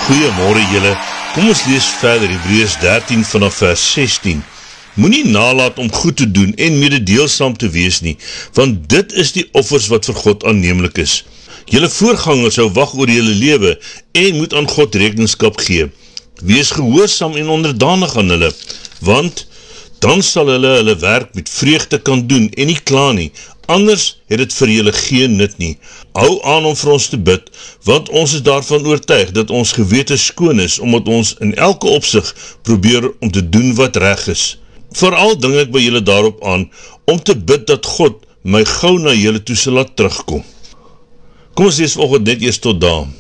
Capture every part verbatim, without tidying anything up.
Goeiemôre julle, kom ons lees verder Hebreërs dertien vanaf vers sestien. Moenie nalat om goed te doen en mededeelsaam te wees nie, want dit is die offers wat vir God aanneemlik is. Julle voorgangers sou wag oor julle lewe en moet aan God rekenskap gee. Wees gehoorsaam en onderdanig aan hulle, want dan sal hulle hulle werk met vreugde kan doen en nie kla nie, anders het het vir julle geen nut nie. Hou aan om vir ons te bid, want ons is daarvan oortuig dat ons gewete skoon is, omdat ons in elke opsig probeer om te doen wat reg is. Vooral dring ek by julle daarop aan, om te bid dat God my gauw na julle toe sal laat terugkom. Kom ons lees vanoggend net eers tot daar.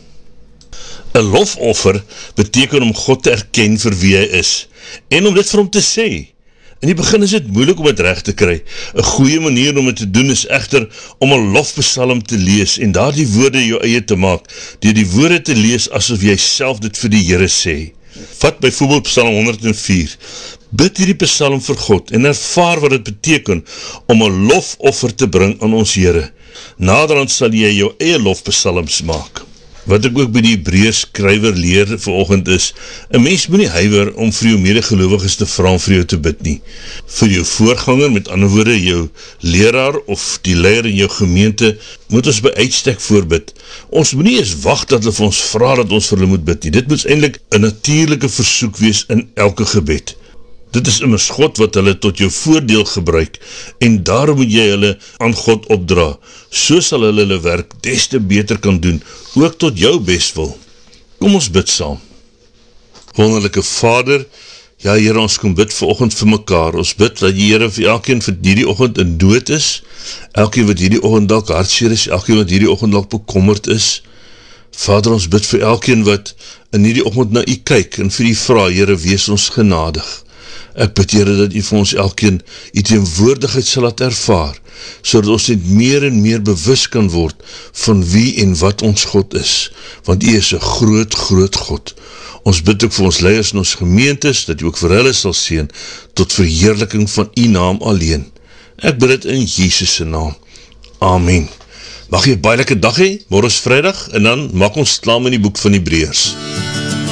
Een lofoffer beteken om God te erken vir wie hy is, en om dit vir hom te sê. In die begin is het moeilik om het recht te kry. Een goeie manier om het te doen is echter om een lofpsalm te lees en daar die woorde jou eie te maak, die die woorde te lees asof jy self dit vir die Here sê. Vat byvoorbeeld Psalm honderd en vier. Bid hierdie psalm vir God en ervaar wat het beteken om een lofoffer te bring aan ons Here. Naderhand sal jy jou eie lofpsalms maak. Wat ek ook by die Hebreërs skrywer leer vanoggend is, een mens moet nie huiwer om vir jou medegelowiges te vra om vir jou te bid nie. Vir jou voorganger, met ander woorde jou leraar of die leier in jou gemeente, moet ons by uitstek voorbid. Ons moet nie eens wacht dat hulle vir ons vra dat ons vir hulle moet bid nie. Dit moet eintlik 'n natuurlike versoek wees in elke gebed. Dit is immers God wat hulle tot jou voordeel gebruik en daarom moet jy hulle aan God opdra. So sal hulle hulle werk des te beter kan doen, ook tot jou bestwil. Kom ons bid saam. Wonderlike Vader, ja Here, ons kom bid vanoggend vir mekaar. Ons bid dat die Here vir elkeen vir hierdie oggend in dood is, elkeen wat hierdie oggend dalk hartseer is, elkeen wat hierdie oggend dalk bekommerd is. Vader, ons bid vir elkeen wat in hierdie oggend na U kyk en vir U vra, Here, wees ons genadig. Ek bid, Here, dat U vir ons elkeen U teenwoordigheid sal laat ervaar, sodat ons net meer en meer bewus kan word van wie en wat ons God is, want U is 'n groot, groot God. Ons bid ook vir ons leiers in ons gemeentes, dat U ook vir hulle sal seën, tot verheerliking van U naam alleen. Ek bid dit in Jesus se naam. Amen. Mag jy 'n baie lekker dag hê, môre is Vrydag, en dan maak ons klaar met die boek van Hebreërs.